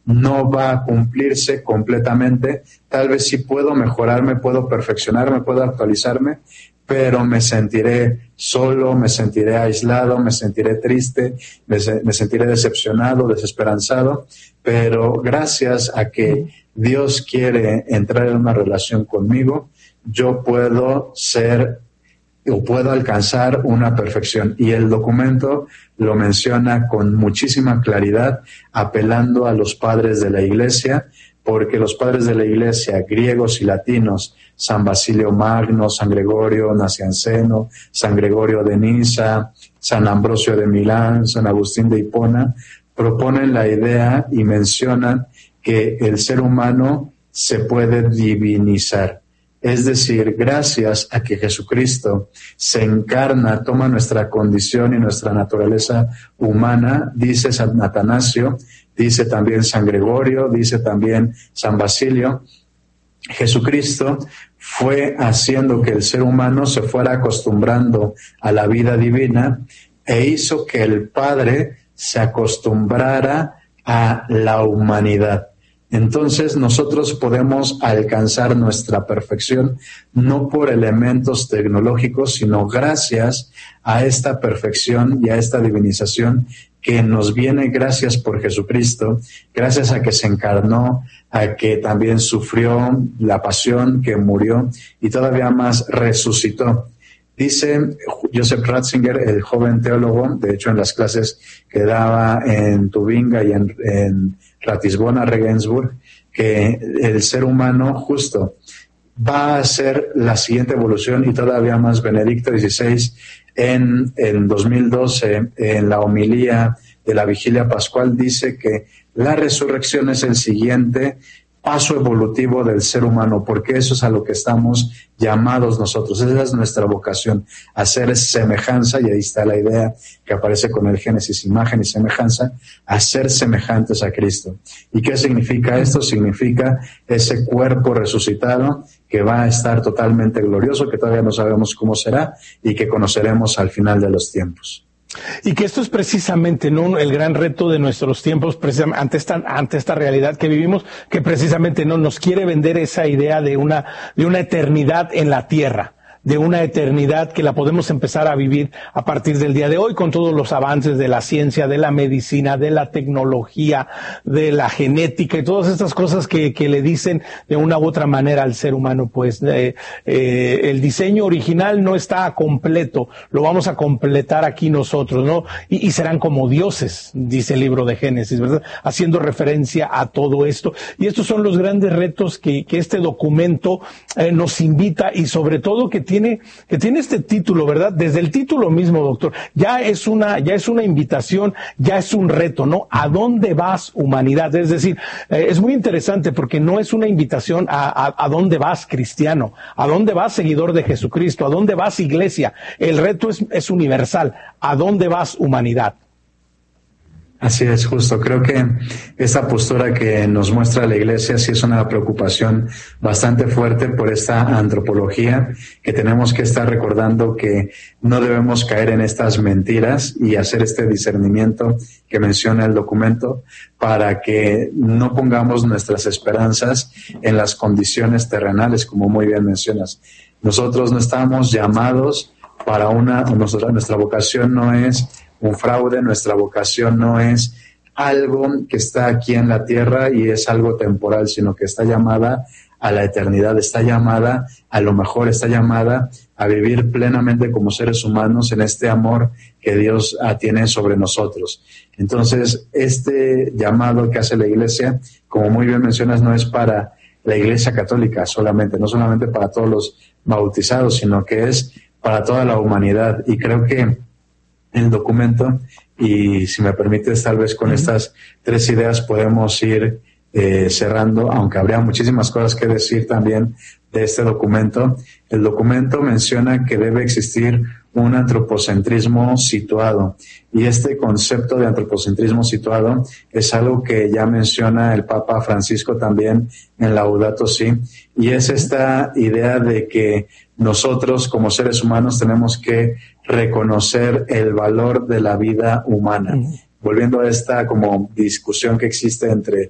no va a cumplirse completamente. Tal vez sí puedo mejorarme, puedo perfeccionarme, puedo actualizarme, pero me sentiré solo, me sentiré aislado, me sentiré triste, me sentiré decepcionado, desesperanzado, pero gracias a que Dios quiere entrar en una relación conmigo, yo puedo ser o puedo alcanzar una perfección. Y el documento lo menciona con muchísima claridad, apelando a los padres de la Iglesia, porque los padres de la Iglesia, griegos y latinos, San Basilio Magno, San Gregorio Nacianceno, San Gregorio de Niza, San Ambrosio de Milán, San Agustín de Hipona, proponen la idea y mencionan que el ser humano se puede divinizar. Es decir, gracias a que Jesucristo se encarna, toma nuestra condición y nuestra naturaleza humana, dice San Atanasio, dice también San Gregorio, dice también San Basilio, Jesucristo fue haciendo que el ser humano se fuera acostumbrando a la vida divina e hizo que el Padre se acostumbrara a la humanidad. Entonces nosotros podemos alcanzar nuestra perfección no por elementos tecnológicos, sino gracias a esta perfección y a esta divinización que nos viene gracias por Jesucristo, gracias a que se encarnó, a que también sufrió la pasión, que murió y todavía más resucitó. Dice Joseph Ratzinger, el joven teólogo, de hecho en las clases que daba en Tubinga y en Ratisbona, Regensburg, que el ser humano justo va a ser la siguiente evolución y todavía más. Benedicto XVI en 2012, en la homilía de la Vigilia Pascual, dice que la resurrección es el siguiente paso evolutivo del ser humano, porque eso es a lo que estamos llamados nosotros. Esa es nuestra vocación, hacer semejanza, y ahí está la idea que aparece con el Génesis, imagen y semejanza, hacer semejantes a Cristo. ¿Y qué significa esto? Significa ese cuerpo resucitado que va a estar totalmente glorioso, que todavía no sabemos cómo será y que conoceremos al final de los tiempos. Y que esto es precisamente, ¿no?, el gran reto de nuestros tiempos, precisamente ante esta realidad que vivimos, que precisamente no nos quiere vender esa idea de una eternidad en la tierra, de una eternidad que la podemos empezar a vivir a partir del día de hoy con todos los avances de la ciencia, de la medicina, de la tecnología, de la genética y todas estas cosas que le dicen de una u otra manera al ser humano, pues el diseño original no está completo, lo vamos a completar aquí nosotros, ¿no? Y serán como dioses, dice el libro de Génesis, ¿verdad? Haciendo referencia a todo esto. Y estos son los grandes retos que este documento nos invita, y sobre todo que tiene este título, ¿verdad? Desde el título mismo, doctor, ya es una invitación, ya es un reto, ¿no? ¿A dónde vas, humanidad? Es decir, es muy interesante porque no es una invitación a dónde vas, cristiano, a dónde vas, seguidor de Jesucristo, a dónde vas, iglesia. El reto es universal. ¿A dónde vas, humanidad? Así es, justo. Creo que esta postura que nos muestra la Iglesia sí es una preocupación bastante fuerte por esta antropología, que tenemos que estar recordando que no debemos caer en estas mentiras y hacer este discernimiento que menciona el documento para que no pongamos nuestras esperanzas en las condiciones terrenales, como muy bien mencionas. Nosotros no estamos llamados para nuestra vocación no es un fraude, nuestra vocación no es algo que está aquí en la tierra y es algo temporal, sino que está llamada a la eternidad, está llamada a lo mejor, está llamada a vivir plenamente como seres humanos en este amor que Dios tiene sobre nosotros. Entonces, este llamado que hace la Iglesia, como muy bien mencionas, no es para la Iglesia católica solamente, no solamente para todos los bautizados, sino que es para toda la humanidad. Y creo que el documento, y si me permites, tal vez con estas tres ideas podemos ir cerrando, aunque habría muchísimas cosas que decir también de este documento. El documento menciona que debe existir un antropocentrismo situado, y este concepto de antropocentrismo situado es algo que ya menciona el Papa Francisco también en Laudato Si, y es esta idea de que nosotros como seres humanos tenemos que reconocer el valor de la vida humana, volviendo a esta como discusión que existe entre